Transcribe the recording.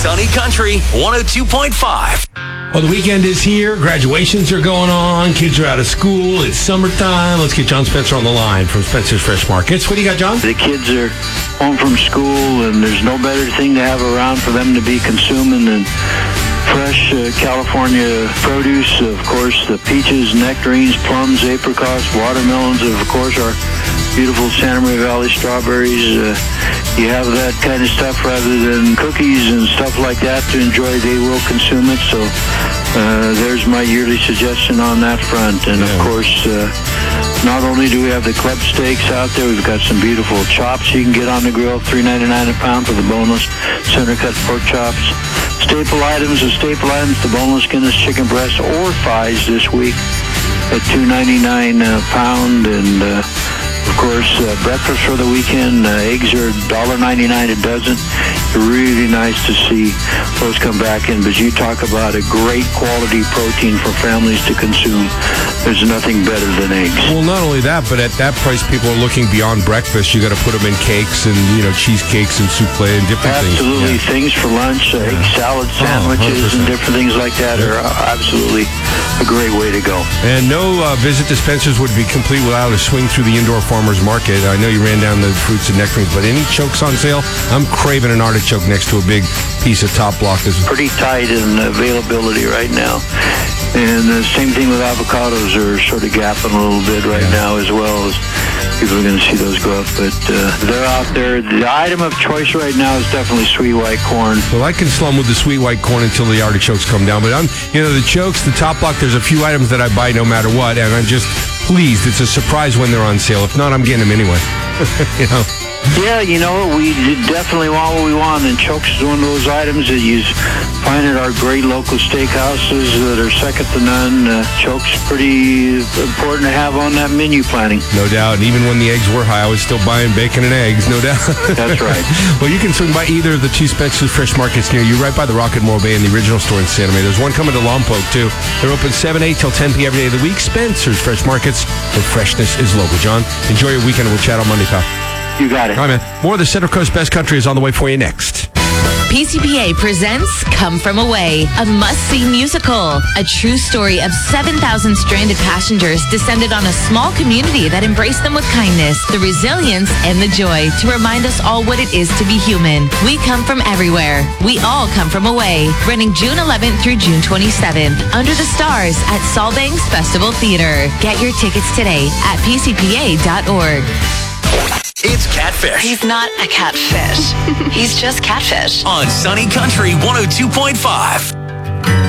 Sunny Country 102.5. Well, the weekend is here. Graduations are going on. Kids are out of school. It's summertime. Let's get John Spencer on the line from Spencer's Fresh Markets. What do you got, John? The kids are home from school, and there's no better thing to have around for them to be consuming than fresh California produce. Of course, the peaches, nectarines, plums, apricots, watermelons, and of course our beautiful Santa Maria Valley strawberries. You have that kind of stuff rather than cookies and stuff like that to enjoy. They will consume it. So there's my yearly suggestion on that front. And of course, not only do we have the club steaks out there, we've got some beautiful chops you can get on the grill, $3.99 a pound for the boneless center cut pork chops. Staple items, the boneless skinless chicken breasts or thighs this week at $2.99 a pound. And of course, breakfast for the weekend, eggs are $1.99 a dozen. Really nice to see those come back in. But you talk about a great quality protein for families to consume. There's nothing better than eggs. Well, not only that, but at that price, people are looking beyond breakfast. You got to put them in cakes and, cheesecakes and souffle and different things. Absolutely. Things for lunch, egg salad sandwiches and different things like that are absolutely a great way to go. And no visit to Spencer's would be complete without a swing through the indoor farmers market. I know you ran down the fruits and nectarines, but any chokes on sale? I'm craving an artichoke next to a big piece of top block. Pretty tight in availability right now. And the same thing with avocados are sort of gapping a little bit right now as well. As people are going to see those go up. But they're out there. The item of choice right now is definitely sweet white corn. Well, I can slum with the sweet white corn until the artichokes come down. But the chokes, the top block, there's a few items that I buy no matter what. And I'm just pleased. It's a surprise when they're on sale. If not, I'm getting them anyway. Yeah, we definitely want what we want, and chokes is one of those items that you find at our great local steakhouses that are second to none. Chokes pretty important to have on that menu planning. No doubt. And even when the eggs were high, I was still buying bacon and eggs, no doubt. That's right. Well, you can swing by either of the two Spencer's Fresh Markets near you, right by the Rocket Moore Bay and the original store in Santa Maria. There's one coming to Lompoc, too. They're open 7, 8 till 10 p.m. every day of the week. Spencer's Fresh Markets, where freshness is local. John, enjoy your weekend. We'll chat on Monday, pal. You got it. All right, man. More of the Central Coast Best Country is on the way for you next. PCPA presents Come From Away, a must-see musical. A true story of 7,000 stranded passengers descended on a small community that embraced them with kindness, the resilience, and the joy to remind us all what it is to be human. We come from everywhere. We all come from away. Running June 11th through June 27th under the stars at Solbangs Festival Theater. Get your tickets today at pcpa.org. It's Catfish. He's not a catfish. He's just Catfish. On Sunny Country 102.5.